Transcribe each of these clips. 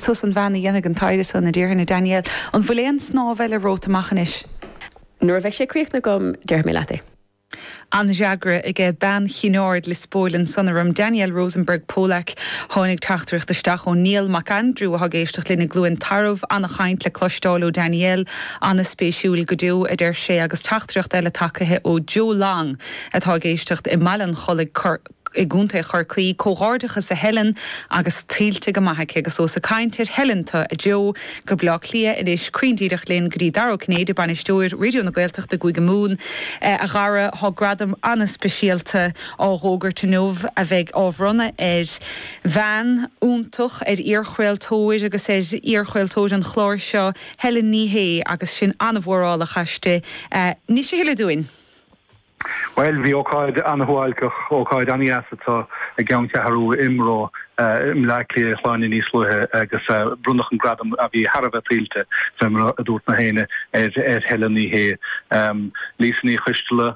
sus an bhena dhéanana an taide san na ddíirna Daniel an bhfuléon snábhile rótamachchan is. Nuair bheith sé críoch na gom deir mé leat. An Jagra ige ban chinord le spólan sonarum Daniel Rosenberg Polak tháinig tachtúireachta isteach ó Neil McAndrew a hagéisteach lena gluúin taramh anna chaint le clostáil ó Daniel anna spéisiúil go dú a d'ir sé agus tachtúireacht eile takethe ó Joe Long a hagéisteach i Mallan cholig I gúnta chorcaí cóghardachas sa Helen agus trílte go maithaigh agus ó sa caintear Helenta a Joe go blá lia in is cuindíireach linn go dtí daró cnéad banistúir réidió na Gaeltachta go mún a gara há gradam anna speisialta á rógar nómh a bheith ábhronna bhean úntoch íorchfuiltóid agus íorchfuiltóid an chlór seo Helen níhé agus sin anmhórála chaiste. Ní sé heile dúin? Well, vi óáid anhuailcach óáid aníasatá a gceann harú imró imleiclí chláinine níos luthe agus brunach an gradam a bhí Harbh trílte sem a dúirt na héine Helen níhé lísaní chuistele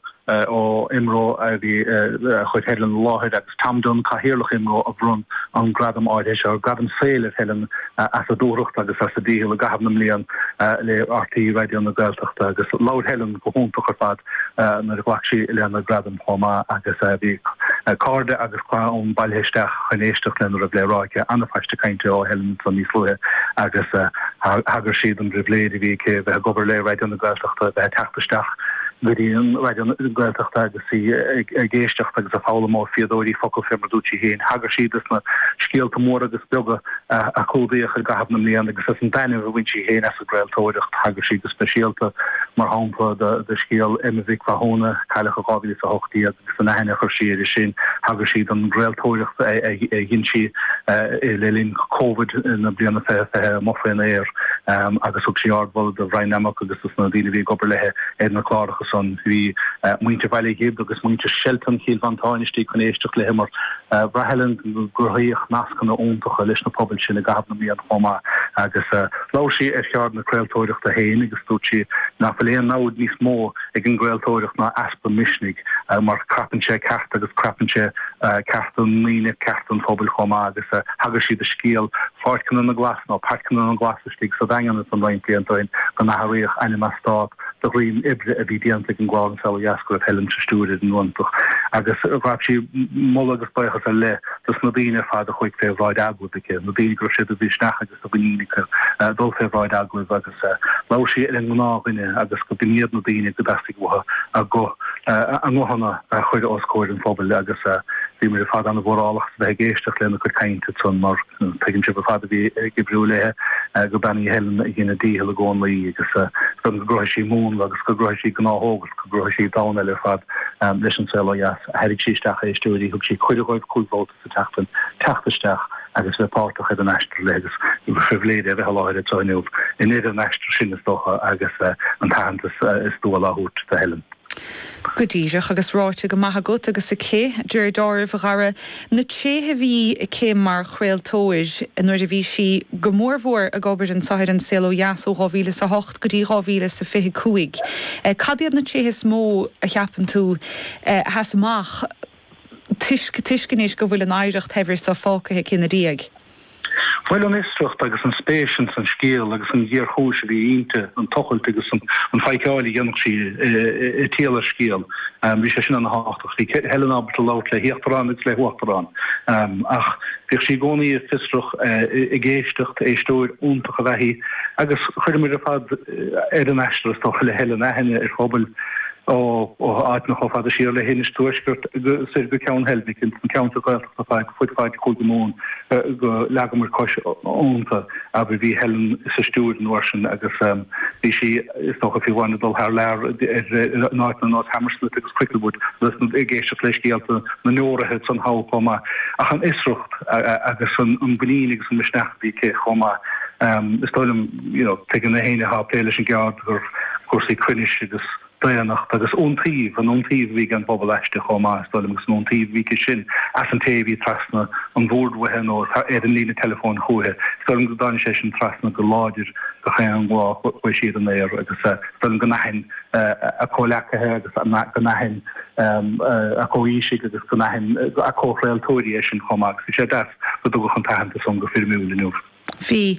ó imró a bhí chuid Helen láthid agus tamdon cahirirlach imró a brun an gradam áide se gradam féile Helen as a dúireacht agus as a díal a gahabnam líon le RTí radio na Gaeltachta agus láir Helen go húntaach fad na ghlaachsí leanna gradam chomá agus bhí cáde agus ón bailhéisteach chunéisteach lenar a bléráice anna feiste cainte ó Helen san níos luthe agus hagur siad an dribléad bhí bheith gobar le radio na Gaeltachta bheith teachtaisteach Gudíon radio na Gaeltachta agus géisteach agus a fála mór fiadóirí focail firmadútí héin hagur siad is na scéalta mór agus beaga a códaíoch a gahabnam líon agus as an daineh a bhaintí héin as a Gaeltóireacht hagur siad is speisialta mar hámpa de scéal imimhic fahóna caiileach a gábhí a hochtaí agus an aine chur siad sin hagur siad an Gaeltóireacht a ghinsi le lín COVID na blianana fé mofrain éir agus ug sí ardbal de bhrainamach agus na daoine bhí gobar lethe na clárachas son hí muinte bhile géad agus muinte sheltan cíl vantáinistí chun éisteach le mar bhrahelen gurthaíoch nascanna óntacha leis na pobl sin a gahabna míad chomá agus láisí cheart na Gaeltóireacht a héin agus tútí nach léon nád níos mó ag an Gaeltóireacht na aspa misnig mar crapinse ceart agus crapinse ceartan míine ceartan pobl chomá agus hagur siad a scíal fáircan na glas nó parcan na glasistí so dagan an bhain bliantain go nachhaíoch anima stát do rion ibre a bhí dianta an gláin sa jasco a Helen se stúid an nuantach agus rapsí moll agus baichas a le dus na dtíine fad a chuig fé bhráid agúice na dtíine gur siad a bhí snach agus a bhínica dul fé bhráid agúid agus láisí an gnáine agus go bíiad na dtíine go dasí gotha a go an ngohanna chuid oscóir an fphobal agus bhí mar fad an bhórálach bheith géisteach lena chu cainte tún mar teginn si fad a bhí gibrú lethe go benní Helen a gine díhil a gón laí agus go groisí mún agus go groisí gnáthógus go groisí dána le fad leis an sela jas a heidir síisteach éistúirí thug sí chuideáid cúlbóta sa teachtaisteach agus bheitpáach an eistre legus i frihléide bheith láir a táinúh in éidir an eistre sin is dócha agus an tahantas is dú láút de Helen. Godíireach agus ráite go maitha gut agus a cé dúir dáirh gara na tséthe bhí cé mar chréaltóis nuair a bhí si go mórmhór a gobar an said an selo jas ó 2008 go dtí 2025. Cadiad na tséthe smó a cheapan tú has amach tuiscinéis go bhfuil an áireacht hefir sa fácathe cinna díag. Well an istrucht agus an spéisians an scéal agus an ggéar chúise bhí ínte an tochailt agus an feiceáilí dhéanach sí i téalar scéal bhí sé sin an háach hí Helen ábhar lát le héachtarrán gus le huachtarrán ach bhíh sí gcónaí a fistruch i ggéisteacht éistóir úntacha bheithí agus chuir mar a fad an eistre stocha le Helen a henne ar phobal ó áit nach fad a sír le héine stúirskurt sé go ceann helbig in ceann fuáid chugamón go legamar cos ónta a bhí Helen sa stúr an orsin agus bhí si is toch a fiháinna dul haar leir náit na Hammersmith agus Cricklewood leis na géiste léiscéalta na nóirithe san hápáma ach an isrucht agus an gníine agus an misneachtaí cé chomá is stoilm tegan na héine há pléile an geart gur cuasaí cuinis agus Dianacht agus ontíh an ontíh hí an bobbal eiste chomá stoilm gus an ontíh hí sin as an taobhí trasna an bhórdhathe nó ar an lína telefón chuthe stoilm go dáin sé sin trasna go láidir go chéan ghlá chu siad an éir agus stoilm go nahin a cólecathe agus go nahin a cóíisiigh agus go nahin a córéaltóirí sin chomá sé go go chun tahananta son go firmúla nuh. Bhí